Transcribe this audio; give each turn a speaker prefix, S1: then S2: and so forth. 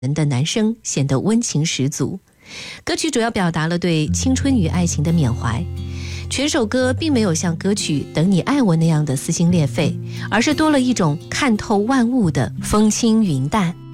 S1: 人的男生显得温情十足。歌曲主要表达了对青春与爱情的缅怀，全首歌并没有像歌曲《等你爱我》那样的撕心裂肺，而是多了一种看透万物的风轻云淡。